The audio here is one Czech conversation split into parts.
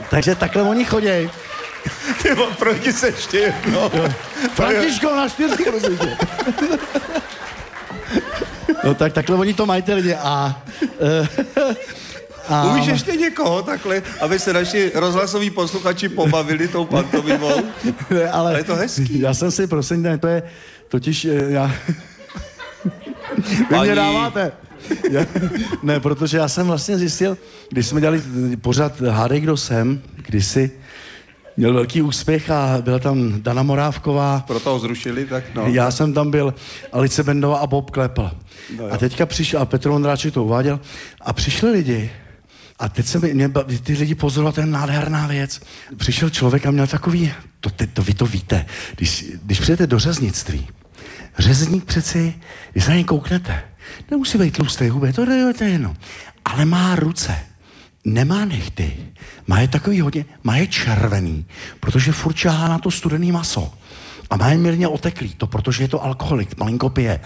Takže takhle oni chodějí. Ty projdi se ještě jedno. Františko, na 4, prosím tě. No tak takhle oni to mají ty lidi a umíš ještě někoho takhle, aby se naši rozhlasoví posluchači pobavili tou pantomimou? Ale je to hezký. Já jsem si, prosím, ne, to je totiž, vy mě dáváte. Ne, protože já jsem vlastně zjistil, když jsme dělali pořád Hádej, kdo jsem, kdysi, měl velký úspěch a byla tam Dana Morávková. Proto ho zrušili, tak no. Já jsem tam byl, Alice Bendová a Bob Klepl. No, a teďka přišel, a Petr Vondráček to uváděl, a přišli lidi, a teď se mě ty lidi pozoroval, to je nádherná věc. Přišel člověk a měl takový, to vy to víte, když přijdete do řeznictví, řezník přeci, když se na něj kouknete, nemusí být tlustý huby, to je jedno, ale má ruce, nemá nechty, má je takový hodně, má je červený, protože furt čahá na to studený maso. A má je mírně oteklý, to protože je to alkoholik, malinko pije.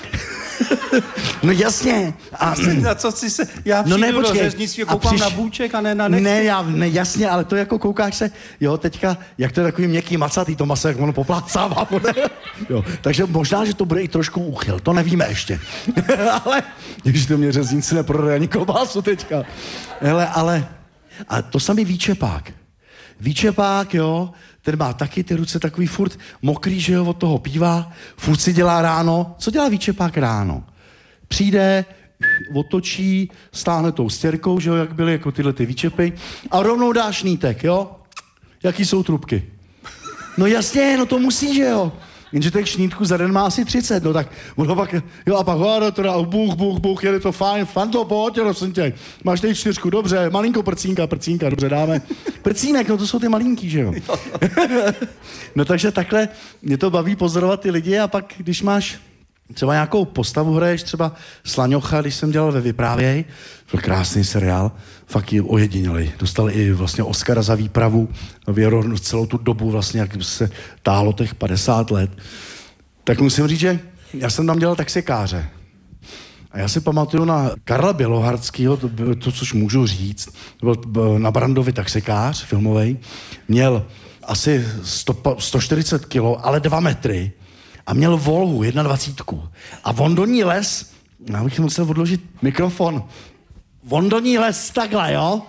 No jasně. Na co si se... Já přijdu do řeznictví, koukám na bůček a ne na nechty. Ne, jasně, ale to jako koukáš se, jo, teďka, jak to je takový měkký macatý, to maso, jak ono poplácává. Jo, takže možná, že to bude i trošku úchyl, to nevíme ještě. Ale, když to mě řezníci neprodají ani klobásu teďka. Hele, a to samý Výčepák. Výčepák, jo, ten má taky ty ruce takový furt mokrý, že jo, od toho pívá, furt si dělá ráno. Co dělá Výčepák ráno? Přijde, otočí, stáhne tou stěrkou, že jo, jak byly jako tyhle ty výčepy, a rovnou dá šnítek, jo? Jaký jsou trubky? No jasně, no to musí, že jo? Jenže těch šnítku za den má asi 30, no tak ono pak, jo, a pak teda buch, jede to fajn, fanto, pojď, prosím tě, máš tady 4, dobře, malinko prcínka, dobře, dáme. Prcínek, no to jsou ty malinký, že jo? No takže takhle mě to baví pozorovat ty lidi a pak, když máš třeba nějakou postavu, hraješ třeba Slaňocha, když jsem dělal ve Vyprávěj, byl krásný seriál, fakt je ojedinělej. Dostal i vlastně Oscara za výpravu, celou tu dobu vlastně, jak se táhlo těch 50 let. Tak musím říct, že já jsem tam dělal taxikáře. A já si pamatuju na Karla Bělohardskýho, to což můžu říct, byl na Brandovi taxikář filmovej, měl asi 140 kilo, ale 2 metry a měl Volhu 21. A on do ní les, já bych musel odložit mikrofon, on do ní les takhle, jo?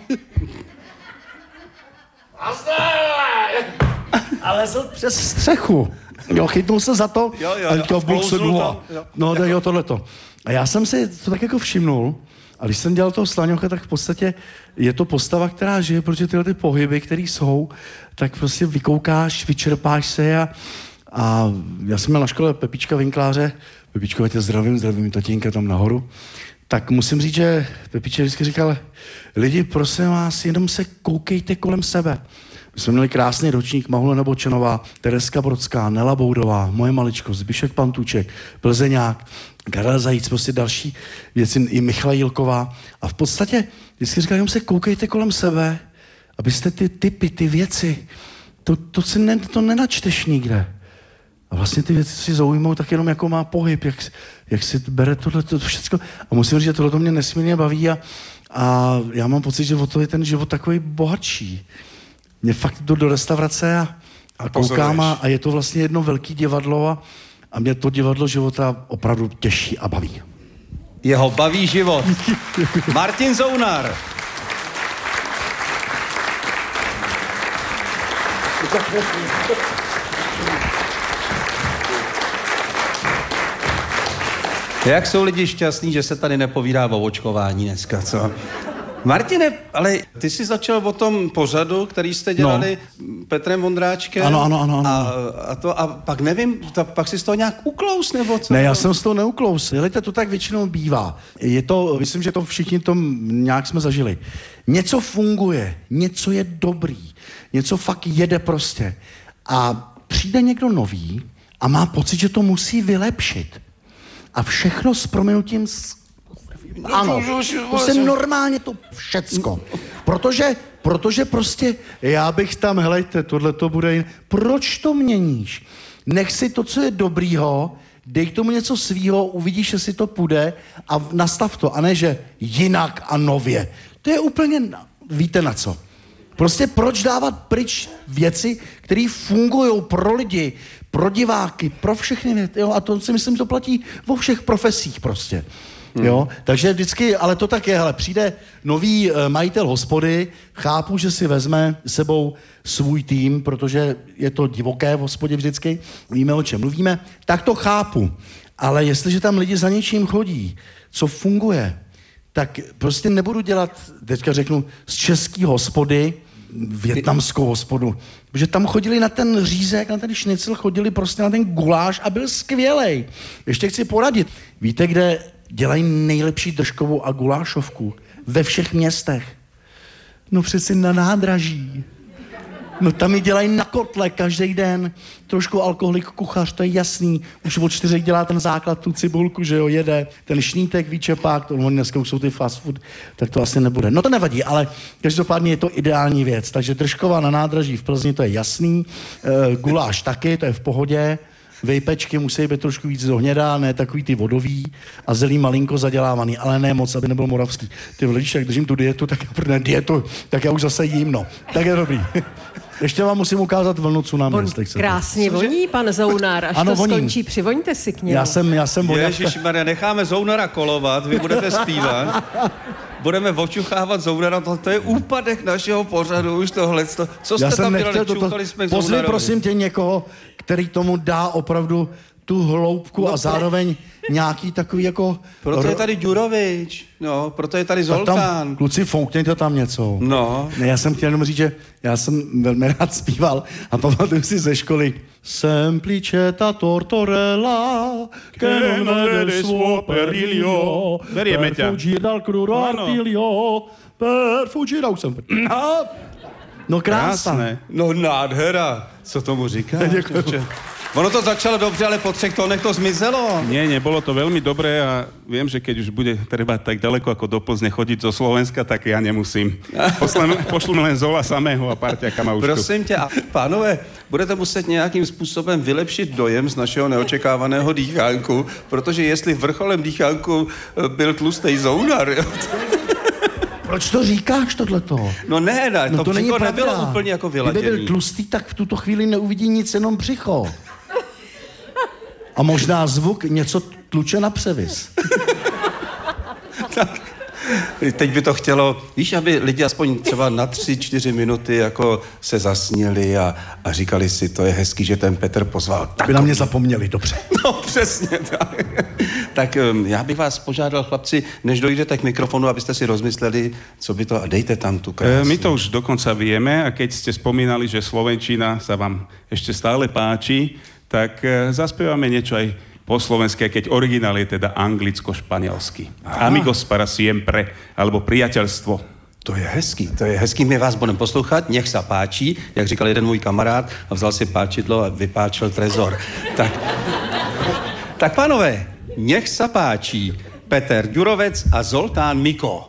A lezl přes střechu. Jo, chytnul se za to a teďka v bok se dluha. No, tak jo, tohleto. A já jsem si to tak jako všimnul, a když jsem dělal toho Slaňocha, tak v podstatě je to postava, která žije, protože tyhle ty pohyby, které jsou, tak prostě vykoukáš, vyčerpáš se a já jsem měl na škole Pepička Vinkláře, Pepičko, já tě zdravím tatínka tam nahoru, tak musím říct, že Pepička vždycky říkal, lidi, prosím vás, jenom se koukejte kolem sebe. My jsme měli krásný ročník, Mahula Nebočenová, Tereska Brodská, Nela Boudová, moje maličko, Zbyšek Pantůček, Plzeňák, Karel Zajíc, prostě další věci, i Michla Jilková. A v podstatě vždycky říkal, jenom se koukejte kolem sebe, abyste ty typy, ty věci, to nenačteš nikde. A vlastně ty věci si zaujmou tak jenom jako má pohyb, jak si bere tohleto všecko. A musím říct, že tohleto mě nesmírně baví a já mám pocit, že o to je ten život takový bohatší. Mě fakt jdu do restaurace a koukám a je to vlastně jedno velký divadlo a mě to divadlo života opravdu těší a baví. Jeho baví život. Martin Zounar. Jak jsou lidi šťastní, že se tady nepovídá o očkování dneska, co? Martine, ale ty jsi začal o tom pořadu, který jste dělali Petrem Vondráčkem. Ano. A pak nevím, pak jsi z toho nějak uklous, nebo co? Ne, já jsem z toho neuklous. Jelejte, to tak většinou bývá. Myslím, že to všichni nějak jsme zažili. Něco funguje, něco je dobrý, něco fakt jede prostě. A přijde někdo nový a má pocit, že to musí vylepšit. A všechno s prominutím ano, prostě normálně to všecko. Protože prostě já bych tam, helejte, tohle to bude jiné. Proč to měníš? Nech si to, co je dobrýho, dej k tomu něco svýho, uvidíš, že si to půjde a nastav to. A ne, že jinak a nově. To je úplně, víte na co. Prostě proč dávat pryč věci, které fungují pro lidi, pro diváky, pro všechny, jo? A to si myslím, to platí vo všech profesích prostě. Jo? Takže vždycky, ale to tak je, hele, přijde nový majitel hospody, chápu, že si vezme sebou svůj tým, protože je to divoké v hospodě vždycky, víme, o čem mluvíme, tak to chápu. Ale jestliže tam lidi za něčím chodí, co funguje, tak prostě nebudu dělat, teďka řeknu, z český hospody vietnamskou hospodu. Protože tam chodili na ten řízek, na ten šnicl, chodili prostě na ten guláš a byl skvělej. Ještě chci poradit. Víte, kde dělají nejlepší držkovou a gulášovku? Ve všech městech. No přeci na nádraží. No tam ji dělají na kotle každý den. Trošku alkoholik kuchař, to je jasný. Už od 4 dělá ten základ, tu cibulku, že jo, jede. Ten šnítek, výčepák, to dneska už jsou ty fast food, tak to asi nebude. No to nevadí, ale každopádně je to ideální věc. Takže držková na nádraží v Plzni, to je jasný. Guláš taky, to je v pohodě. Vejpečky musí být trošku víc dohnědá, ne takový ty vodový a zelí malinko zadělávaný, ale ne moc, aby nebyl moravský. Ty vlíš, jak držím tu dietu, tak já už zase jím, no. Tak je dobrý. Ještě vám musím ukázat vlnu tsunami. Krásně voní, pan Zounar, až ano, to skončí, přivoňte si k němu. Já jsem voňavka. Ježišmarja, necháme Zounara kolovat, vy budete zpívat. Budeme očuchávat Zounara, to je úpadek našeho pořadu, už tohle. Co jste tam dělali? Čukali jsme Pozvi prosím tě někoho, který tomu dá opravdu tu hloubku a zároveň nějaký takový jako... Proto je tady Ďurovič, no, proto je tady Zoltán. Kluci, foukněte tam něco. No. Ne, já jsem chtěl jenom říct, že já jsem velmi rád zpíval a pamatuju si ze školy. Sempliceta tortorella, che non vede suo periglio, per fuggire dal crudo artiglio, per fuggire... Už jsem... No krásné. No nádhera. Co tomu říká? Ono to začalo dobře, ale po 3 tónech to zmizelo. Nie, nebolo to veľmi dobré a viem, že keď už bude treba tak daleko ako do Plzne chodiť zo Slovenska, tak ja nemusím. Pošlem len Zola samého a parťaka ma už. Prosím tě, a pánové, budete muset nějakým způsobem vylepšit dojem z našeho neočekávaného dýchánku, protože jestli vrcholem dýchánku byl tlustej Zounar, jo? Proč to říkáš tohleto? No ne, to není nebylo úplně jako vyladěný. Kdyby byl tlustý, tak v tuto chvíli neuvidí nic, jenom břicho. A možná zvuk něco tluče na převis. Tak, teď by to chtělo, víš, aby lidi aspoň třeba na 3-4 minuty jako se zasněli a říkali si, to je hezký, že ten Petr pozval. Aby na mě zapomněli, dobře. No přesně tak. Tak já bych vás požádal, chlapci, než dojdete k mikrofonu, abyste si rozmysleli, co by to, a dejte tam tu krásu. My to už dokonca vieme a keď ste spomínali, že slovenčina sa vám ešte stále páči, tak zaspievame niečo aj po slovensky, keď originál je teda anglicko-španielsky. Amigos para siempre, alebo priateľstvo. To je hezký, my vás budeme poslouchat, nech sa páčí, jak říkal jeden můj kamarád a vzal si páčidlo a vypáčil trezor. Tak pánové, nech sa páčí Peter Ďurovec a Zoltán Miko.